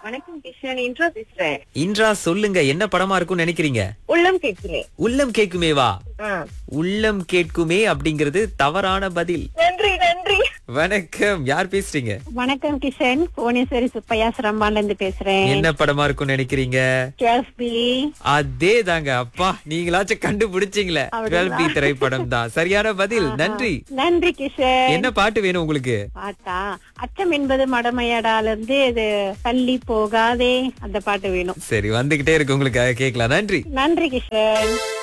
வணக்கம் கிஷன், இன்ட்ரோ பேசுறேன். இன்றா சொல்லுங்க, என்ன படமா இருக்கும்னு நினைக்கிறீங்க? உள்ளம் கேட்கிறேன். உள்ளம் கேக்குமேவா? ஆ. உள்ளம் கேட்குமே அப்படிங்கிறது தவறான பதில். நன்றி நன்றி. வணக்கம், யார் பேசுறீங்க? வணக்கம் கிஷன், புவனேஸ்வரி சுப்பையா சிரம்பான்ல இருந்து பேசுறேன். என்ன படமா இருக்கும்னு நினைக்கிறீங்க? 12B. அதே தாங்க. அப்பா, நீங்களாச்சும் கண்டுபிடிச்சீங்களே. அவ்வளவுதான். 12B திரைப்படம் தான் சரியான பதில். நன்றி. நன்றி கிஷன். என்ன பாட்டு வேணும் உங்களுக்கு? பாட்டா? அச்சம் என்பது மடமையடால இருந்து இது தள்ளி போகாதே, அந்த பாட்டு வேணும். சரி, வந்துகிட்டே இருக்கு, உங்களுக்கு கேட்கலாம். நன்றி. நன்றி கிஷன்.